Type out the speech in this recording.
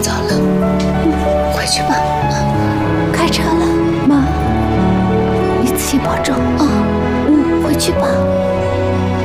早了，回去吧。 开车了，妈，你自己保重啊。回去吧。